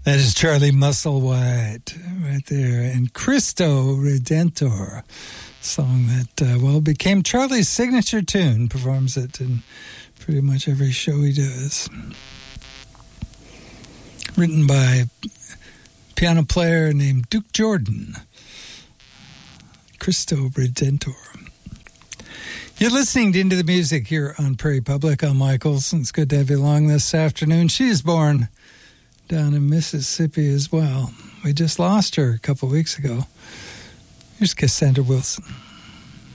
That is Charlie Musselwhite right there. And Cristo Redentor, song that, became Charlie's signature tune. Performs it in pretty much every show he does. Written by a piano player named Duke Jordan. Cristo Redentor. You're listening to Into the Music here on Prairie Public. I'm Michaels, and it's good to have you along this afternoon. She is born down in Mississippi as well. We just lost her a couple weeks ago. Here's Cassandra Wilson.